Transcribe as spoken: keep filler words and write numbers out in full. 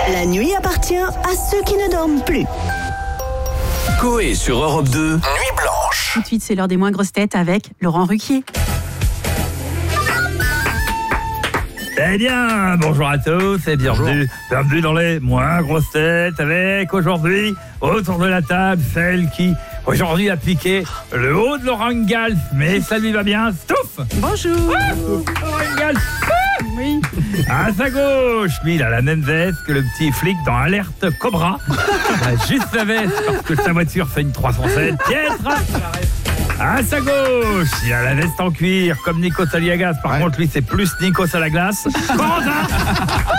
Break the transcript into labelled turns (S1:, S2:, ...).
S1: La nuit appartient à ceux qui ne dorment plus.
S2: Coé sur Europe deux, Nuit Blanche.
S3: Tout de suite, c'est l'heure des moins grosses têtes avec Laurent Ruquier.
S4: Eh bien, bonjour à tous et bienvenue, bienvenue dans les moins grosses têtes avec aujourd'hui, autour de la table, celle qui aujourd'hui a piqué le haut de Laurent Galf, mais ça lui va bien, Stouff.
S3: Bonjour.
S4: Ah, Laurent Galf.
S3: Oui.
S4: À sa gauche, lui, il a la même veste que le petit flic dans Alerte Cobra. Il a juste la veste parce que sa voiture fait une trois cent sept. Pietre. À sa gauche, il a la veste en cuir comme Nikos Aliagas. Par ouais. contre, lui, c'est plus Nikos à la glace. Corentin.